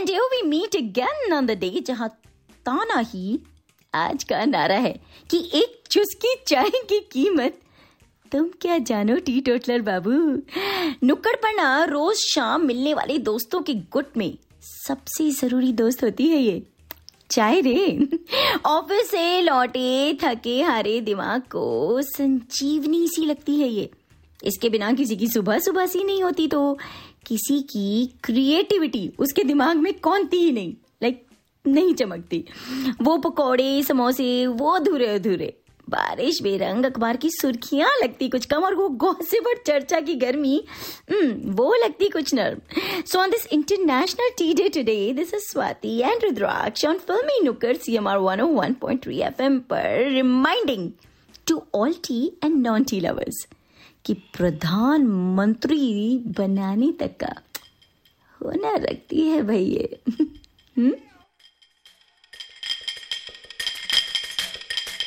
And here we meet again on the day जहाँ ताना ही आज का नारा है कि एक चुस्की चाय की कीमत तुम क्या जानो टी टोटलर बाबू। नुक्कड़ पर ना रोज शाम मिलने वाले दोस्तों के गुट में सबसे जरूरी दोस्त होती है ये चाय रे। ऑफिस से लौटे थके हारे दिमाग को संजीवनी सी लगती है ये। इसके बिना किसी की सुबह सुबह सी नहीं होती तो किसी की क्रिएटिविटी उसके दिमाग में कौनती ही नहीं, नहीं चमकती। वो पकौड़े समोसे वो अधूरे अधूरे, बारिश बेरंग अखबार की सुर्खियां लगती कुछ कम और वो गॉसिप और चर्चा की गर्मी वो लगती कुछ नर्म। So on this international T day today, this is Swati and rudraksha on फिल्मी नुक्कड़ CMR 101.3 FM पर reminding to all T and non T lovers कि प्रधानमंत्री बनाने तक का हुनर रखती है भाई ये।